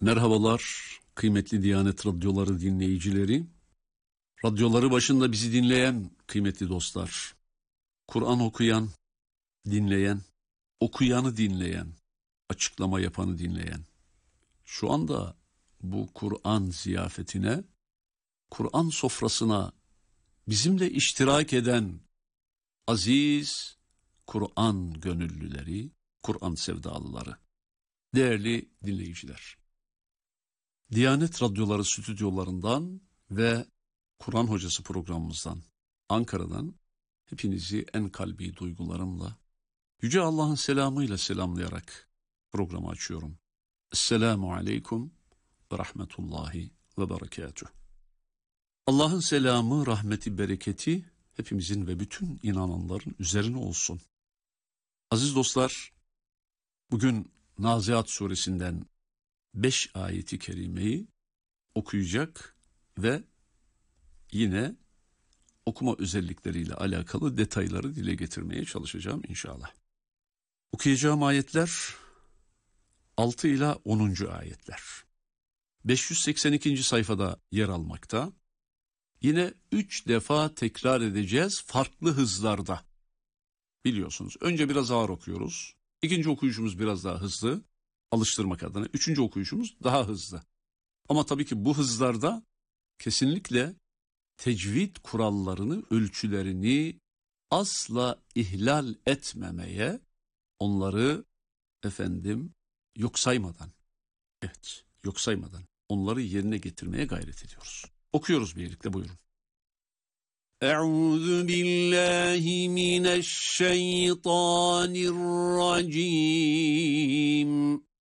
Merhabalar kıymetli Diyanet Radyoları dinleyicileri. Radyoları başında bizi dinleyen kıymetli dostlar. Kur'an okuyan, dinleyen, okuyanı dinleyen, açıklama yapanı dinleyen. Şu anda bu Kur'an ziyafetine, Kur'an sofrasına bizimle iştirak eden aziz Kur'an gönüllüleri, Kur'an sevdalıları, değerli dinleyiciler. Diyanet Radyoları stüdyolarından ve Kur'an Hocası programımızdan, Ankara'dan hepinizi en kalbi duygularımla, Yüce Allah'ın selamıyla selamlayarak programı açıyorum. Esselamu aleyküm ve rahmetullahi ve berekatuhu. Allah'ın selamı, rahmeti, bereketi hepimizin ve bütün inananların üzerine olsun. Aziz dostlar, bugün Naziat suresinden 5 ayeti kerimeyi okuyacak ve yine okuma özellikleriyle alakalı detayları dile getirmeye çalışacağım inşallah. Okuyacağım ayetler 6 ila 10. ayetler. 582. sayfada yer almakta. Yine 3 defa tekrar edeceğiz farklı hızlarda. Biliyorsunuz önce biraz ağır okuyoruz. İkinci okuyuşumuz biraz daha hızlı alıştırmak adına. Üçüncü okuyuşumuz daha hızlı. Ama tabii ki bu hızlarda kesinlikle tecvid kurallarını, ölçülerini asla ihlal etmemeye, onları yok saymadan, yok saymadan onları yerine getirmeye gayret ediyoruz. Okuyoruz birlikte, buyurun. Euzu billahi mineşşeytanirracim.